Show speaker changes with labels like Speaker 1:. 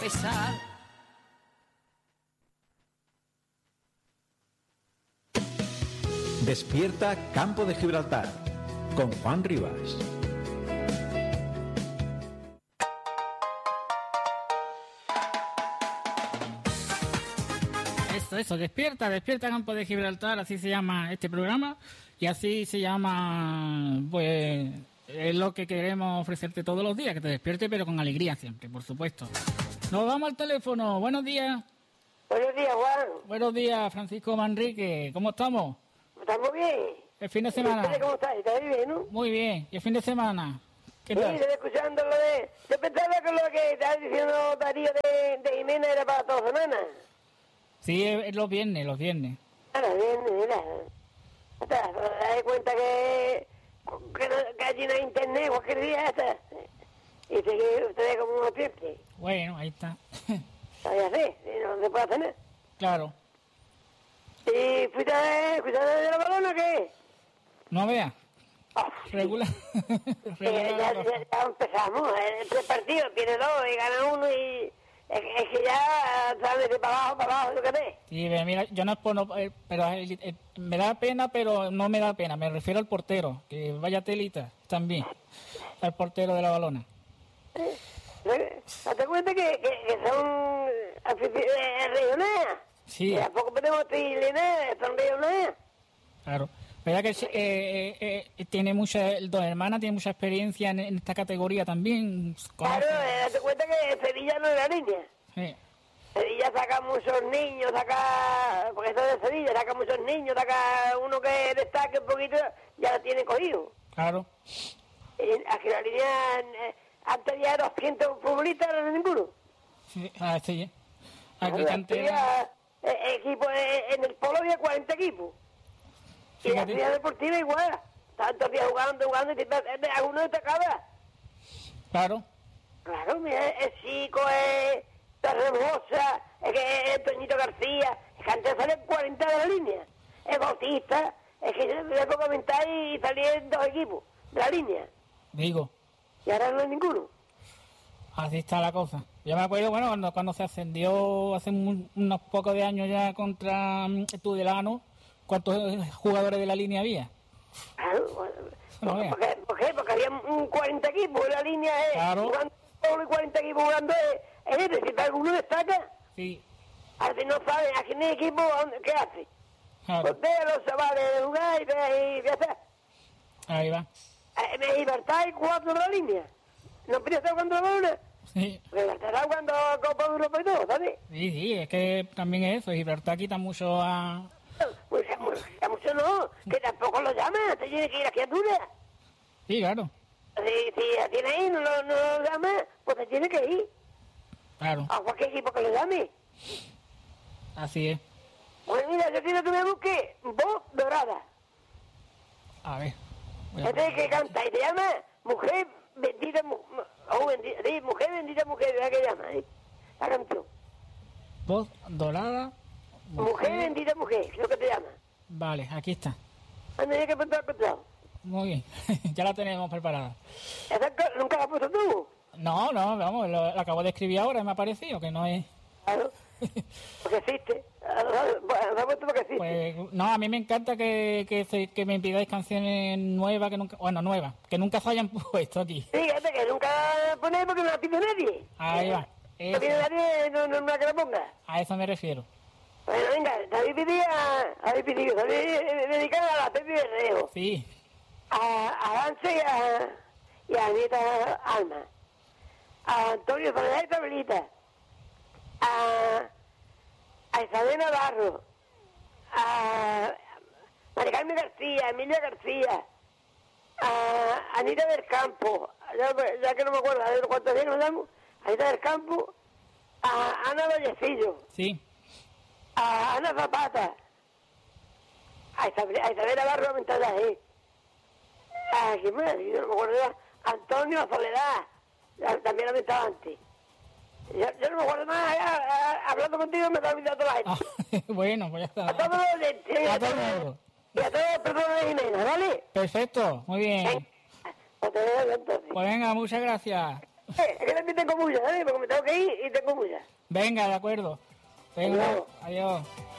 Speaker 1: pesar.
Speaker 2: Despierta Campo de Gibraltar con Juan Rivas.
Speaker 3: Eso, despierta Campo de Gibraltar, así se llama este programa y así se llama, pues, es lo que queremos ofrecerte todos los días, que te despierte pero con alegría siempre, por supuesto. Nos vamos al teléfono, buenos días.
Speaker 4: Buenos días, Juan.
Speaker 3: Buenos días, Francisco Manrique, ¿cómo estamos?
Speaker 4: ¿Estamos bien?
Speaker 3: El fin de semana.
Speaker 4: ¿Cómo estás? ¿Estás bien, no?
Speaker 3: Muy bien, ¿y el fin de semana? ¿Qué
Speaker 4: Sí,
Speaker 3: tal?
Speaker 4: estoy escuchando lo de... Yo pensaba que lo que estaba diciendo Darío de Jiménez era para toda semana.
Speaker 3: Sí, es los viernes.
Speaker 4: Ahora, bien, mira. Te das cuenta que allí no hay internet cualquier día hasta... Y ustedes como unos pies.
Speaker 3: Bueno, ahí está.
Speaker 4: ¿Sabes hacer? No se puede hacer nada.
Speaker 3: Claro.
Speaker 4: ¿Y fuiste de la balona o qué?
Speaker 3: No veas.
Speaker 4: Oh,
Speaker 3: Regular.
Speaker 4: ya empezamos. El 3 partidos, tiene 2 y gana 1 y... Es que ya sabes de para abajo, lo que ves.
Speaker 3: Sí, mira, yo no es por no, pero me da pena, pero no me da pena. Me refiero al portero, que vaya telita también. Al portero de la balona.
Speaker 4: ¿Te cuenta que son regionales?
Speaker 3: Sí.
Speaker 4: ¿Y a poco podemos decirle son regionales?
Speaker 3: Claro. ¿Verdad que tiene el Dos Hermanas tiene mucha experiencia en esta categoría también?
Speaker 4: Claro, date cuenta que Sevilla no es la línea.
Speaker 3: Sí.
Speaker 4: Sevilla saca muchos niños, porque esto es de Sevilla, saca muchos niños, saca uno que destaque un poquito, ya lo tiene cogido.
Speaker 3: Claro.
Speaker 4: Y aquí la línea, antes ya 200 futbolistas, no hay ninguno.
Speaker 3: Sí, sí. Aquí
Speaker 4: Claro,
Speaker 3: cantera...
Speaker 4: equipo, en el polo había 40 equipos. Y la actividad deportiva igual. Tantos días jugando y algunos destacaba.
Speaker 3: Claro.
Speaker 4: Claro, mira, es Chico, es Hermosa, es Toñito García, es que antes salían 40 de la línea. Es Bautista, es que yo le puedo comentar y salían 2 equipos de la línea.
Speaker 3: Digo.
Speaker 4: Y ahora no hay ninguno.
Speaker 3: Así está la cosa. Yo me acuerdo, bueno, cuando se ascendió hace unos pocos de años ya contra Tudelano, ¿cuántos jugadores de la línea había?
Speaker 4: Claro, ¿por qué? Porque había 40 equipos en la línea,
Speaker 3: claro.
Speaker 4: Jugando, 40 equipos jugando, es decir, alguno destaca.
Speaker 3: Sí.
Speaker 4: Así no saben, aquí en el equipo, ¿qué hace?
Speaker 3: Claro.
Speaker 4: Portero se va de jugar y ya está.
Speaker 3: Ahí va.
Speaker 4: En Libertad hay 4 de la línea. ¿No empieza jugando la balona?
Speaker 3: Sí.
Speaker 4: Libertad está jugando Copa de Europa y todo, ¿sabes?
Speaker 3: Sí, es que también es eso. Gibraltar quita mucho a...
Speaker 4: Mucho no, que tampoco lo llama, te tiene que ir a criatura.
Speaker 3: Sí, claro.
Speaker 4: Si la tiene ahí, no lo llama, pues te tiene que ir.
Speaker 3: Claro.
Speaker 4: A cualquier equipo que lo llame.
Speaker 3: Así es.
Speaker 4: Pues mira, yo quiero que me busque Voz Dorada.
Speaker 3: A ver.
Speaker 4: Este es el que canta y te llama Mujer Bendita, Mujer Bendita Mujer, ¿verdad que llama? La canción.
Speaker 3: Voz Dorada.
Speaker 4: Mujer Bendita Mujer, creo que te llama.
Speaker 3: Vale, aquí está.
Speaker 4: Anda, que apuntar al costado.
Speaker 3: Muy bien, ya la tenemos preparada.
Speaker 4: ¿Nunca la has puesto tú?
Speaker 3: No, vamos, lo acabo de escribir ahora y me ha parecido que no es...
Speaker 4: Claro, porque existe. Lo has puesto porque existe.
Speaker 3: Pues no, a mí me encanta que me pidáis canciones nuevas, que nunca se hayan puesto aquí.
Speaker 4: Fíjate que nunca pones porque no la pide nadie.
Speaker 3: Ahí va.
Speaker 4: No pide nadie, no me la que la ponga.
Speaker 3: A eso me refiero.
Speaker 4: Bueno, venga, David dedicada a la Pepe Berreo.
Speaker 3: Sí.
Speaker 4: A Avance y a Anita Alma. A Antonio Soledad y Tabelita. A Isabel Navarro. A María Carmen García, Emilia García. A Anita del Campo. Ya que no me acuerdo, a ver cuántos días nos damos. Anita del Campo. A Ana Vallecillo.
Speaker 3: Sí.
Speaker 4: A Ana Zapata, a Isabel Navarro Aumentada, a ¿quién más? Yo no me acuerdo ya. Antonio Soledad, también la aumentaba antes. Yo no me acuerdo más, hablando contigo me está olvidando la gente.
Speaker 3: Bueno, pues ya está.
Speaker 4: A todos los oyentes,
Speaker 3: a todos.
Speaker 4: Y a todas las personas de Jimena, ¿vale?
Speaker 3: Perfecto, muy bien.
Speaker 4: Pues te veo entonces.
Speaker 3: Pues venga, muchas gracias.
Speaker 4: Es que también tengo muchas, ¿sabes? Porque me tengo que ir y tengo muchas.
Speaker 3: Venga, de acuerdo. Venga,
Speaker 4: Adiós.
Speaker 3: adiós.